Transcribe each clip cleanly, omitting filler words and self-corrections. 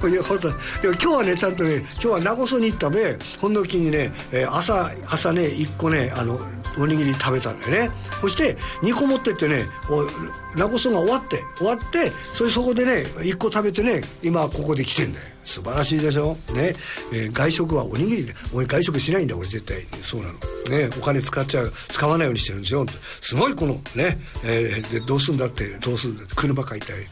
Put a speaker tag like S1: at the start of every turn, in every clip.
S1: いや今日はねちゃんとね今日は名古屋に行ったべほんの気にね、朝ね1個ねおにぎり食べたんだよね。そして2個持ってってね名古屋が終わってそこでね1個食べてね今ここで来てんだよ。素晴らしいでしょね、外食はおにぎりで俺外食しないんだ俺絶対そうなのね。お金使わないようにしてるんですよ。すごいこのね、でどうすんだって車買いたい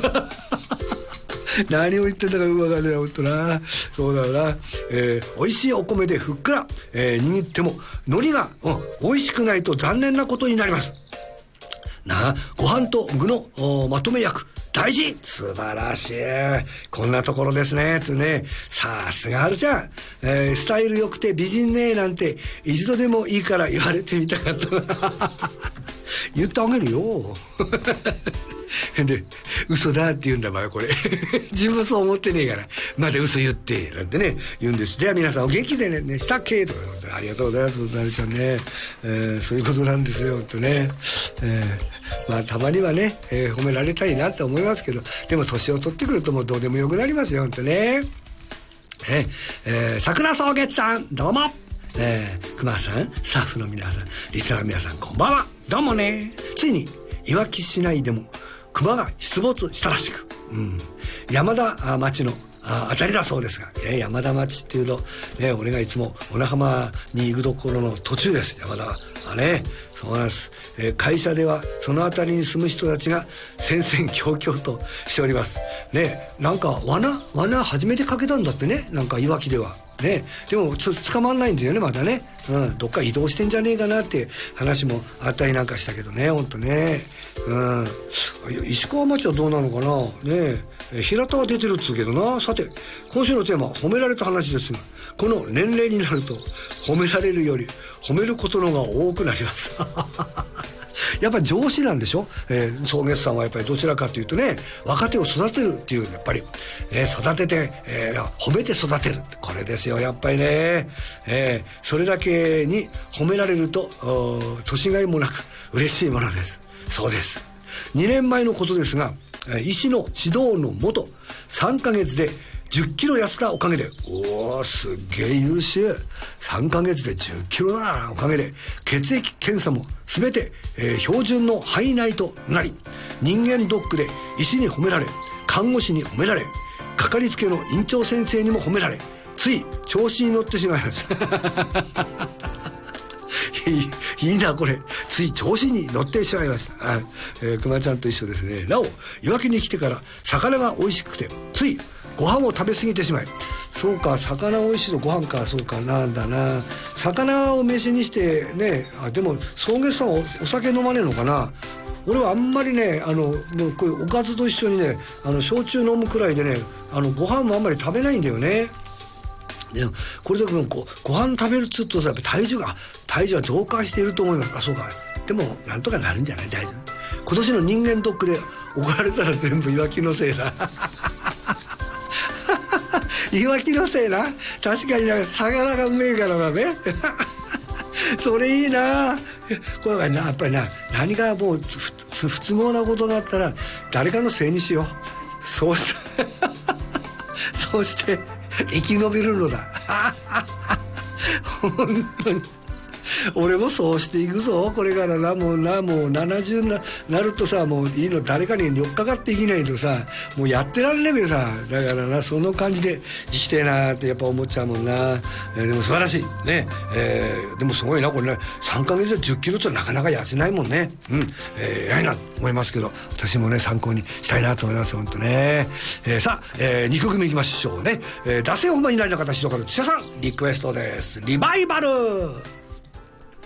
S1: 何を言ってんだかよくわかんないなほんとな。そうだよな、美味しいお米でふっくら、握っても海苔が、美味しくないと残念なことになりますな。ご飯と具のまとめ役大事。素晴らしい。こんなところですねってね。さすがはるちゃん、スタイル良くて美人ねなんて一度でもいいから言われてみたかった言ってあげるよで嘘だって言うんだこれ自分そう思ってねえからまだ嘘言ってなんてね言うんです。では皆さんお元気でねしたっけとかありがとうございますなるちゃんね、そういうことなんですよとね、たまにはね、褒められたいなって思いますけどでも年を取ってくるともうどうでもよくなりますよほんとね。桜草月さんどうも、熊さんスタッフの皆さんリスナーの皆さんこんばんはどうもね。ついにいわき市内でも熊が出没したらしく、山田町のあたりだそうですが、山田町っていうと、俺がいつも小名浜に行くところの途中です。山田はねそうなんです、会社ではその辺りに住む人たちが戦々恐々としておりますね。なんか罠初めてかけたんだってねなんかいわきではね。でも捕まんないんだよねまだね、どっか移動してんじゃねえかなって話もあったりなんかしたけどねほんとね。石川町はどうなのかなね。平田は出てるっつうけどな。さて今週のテーマは褒められた話ですがこの年齢になると褒められるより褒めることの方が多くなりますやっぱり上司なんでしょ、草月さんはやっぱりどちらかというとね若手を育てるっていうやっぱり、育てて、褒めて育てるこれですよやっぱりね、それだけに褒められると年がいもなく嬉しいものです。そうです。2年前のことですが医師の指導のもと3ヶ月で10キロ痩せたおかげですっげえ優秀。3ヶ月で10キロだなおかげで血液検査も全て、標準の範囲内となり人間ドックで医師に褒められ看護師に褒められかかりつけの院長先生にも褒められつい調子に乗ってしまいますいいなこれつい調子に乗ってしまいました。熊ちゃんと一緒ですね。なおいわきに来てから魚が美味しくてついご飯を食べ過ぎてしまいそうか魚美味しいとご飯かそうかなんだな魚を飯にしてね。でも草月さんはお酒飲まねえのかな。俺はあんまりねもうこういうおかずと一緒にね焼酎飲むくらいでねご飯もあんまり食べないんだよね。でもこれでもご飯食べるっつうとさやっぱ体重は増加していると思います。そうかでもなんとかなるんじゃない大丈夫。今年の人間ドックで怒られたら全部いわきのせいだいわきのせいな。確かに魚がうめえからだねそれいいな。これはやっぱり何かもう不都合なことがあったら誰かのせいにしよう。そうして生き延びるのだ本当に俺もそうしていくぞこれからな。もう70になるとさもういいの誰かに寄っかかっていけないとさもうやってらんねえべさ。だからなその感じで生きてえなってやっぱ思っちゃうもんな。でも素晴らしいね。でもすごいなこれね3ヶ月で10キロってなかなか痩せないもんね。偉いなと思いますけど私もね参考にしたいなと思います本当ね。さあ、2曲目いきましょうね。惰性ホマになりなかった人から土屋さんリクエストです。リバイバル。